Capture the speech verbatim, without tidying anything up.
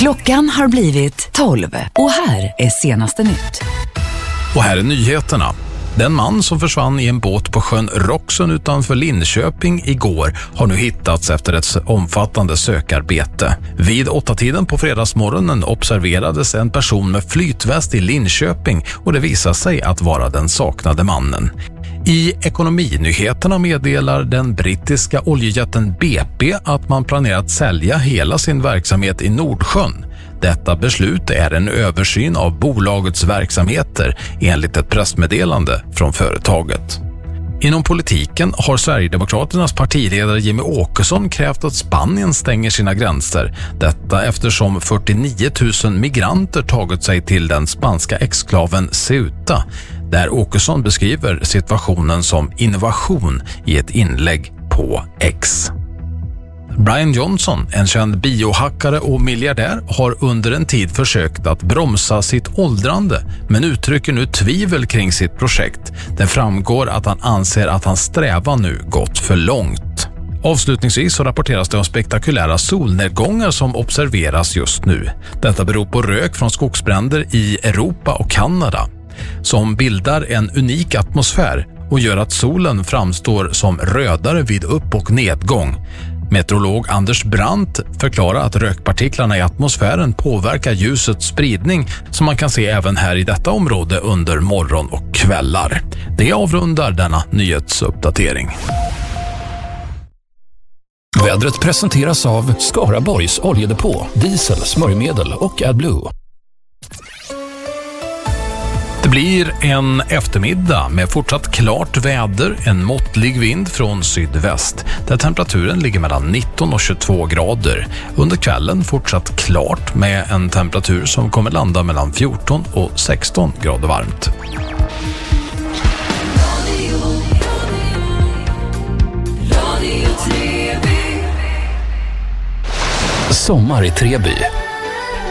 Klockan har blivit tolv och här är senaste nytt. Och här är nyheterna. Den man som försvann i en båt på sjön Roxen utanför Linköping igår har nu hittats efter ett omfattande sökarbete. Vid åtta tiden på fredagsmorgonen observerades en person med flytväst i Linköping och det visade sig att vara den saknade mannen. I ekonominyheterna meddelar den brittiska oljejätten B P att man planerar att sälja hela sin verksamhet i Nordsjön. Detta beslut är en översyn av bolagets verksamheter enligt ett pressmeddelande från företaget. Inom politiken har Sverigedemokraternas partiledare Jimmie Åkesson krävt att Spanien stänger sina gränser. Detta eftersom fyrtionio tusen migranter tagit sig till den spanska exklaven Ceuta, där Åkesson beskriver situationen som innovation i ett inlägg på X. Brian Johnson, en känd biohackare och miljardär, har under en tid försökt att bromsa sitt åldrande men uttrycker nu tvivel kring sitt projekt. Det framgår att han anser att hans strävan nu gått för långt. Avslutningsvis så rapporteras det om spektakulära solnedgångar som observeras just nu. Detta beror på rök från skogsbränder i Europa och Kanada som bildar en unik atmosfär och gör att solen framstår som rödare vid upp- och nedgång. Meteorolog Anders Brandt förklarar att rökpartiklarna i atmosfären påverkar ljusets spridning som man kan se även här i detta område under morgon och kvällar. Det avrundar denna nyhetsuppdatering. Vädret presenteras av Skaraborgs oljedepå, diesel, smörjmedel och AdBlue. Det blir en eftermiddag med fortsatt klart väder, en måttlig vind från sydväst där temperaturen ligger mellan nitton och tjugotvå grader. Under kvällen fortsatt klart med en temperatur som kommer landa mellan fjorton och sexton grader varmt. Sommar i Treby.